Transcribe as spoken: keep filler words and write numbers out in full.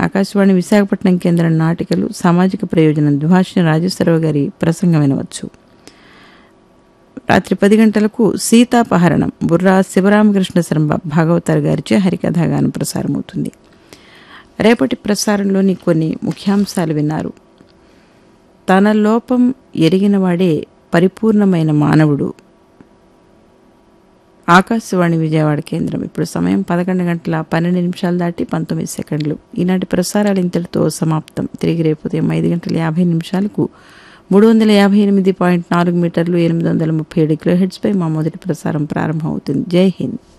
ఆకాశవాణి విశాఖపట్నం కేంద్రం నాటికలు సామాజిక ప్రయోజనం ద్విభాషణ రాజేశ్వరరావు గారి ప్రసంగం వినవచ్చు. రాత్రి పది గంటలకు సీతాపహరణం బుర్రా శివరామకృష్ణ శర్మ భాగవతార్ గారిచే హరికథాగానం ప్రసారమవుతుంది. రేపటి ప్రసారంలోని కొన్ని ముఖ్యాంశాలు విన్నారు. తన లోపం ఎరిగినవాడే పరిపూర్ణమైన మానవుడు. ఆకాశవాణి విజయవాడ కేంద్రం. ఇప్పుడు సమయం పదకొండు గంటల పన్నెండు నిమిషాలు దాటి పంతొమ్మిది సెకండ్లు. ఈనాటి ప్రసారాలు ఇంతటితో సమాప్తం. తిరిగి రేపు ఉదయం ఐదు గంటల యాభై నిమిషాలకు మూడు వందల యాభై ఎనిమిది పాయింట్ నాలుగు మీటర్లు ఎనిమిది వందల ముప్పై ఏడు కిలో హెడ్స్పై మా మొదటి ప్రసారం ప్రారంభమవుతుంది. జై హింద్.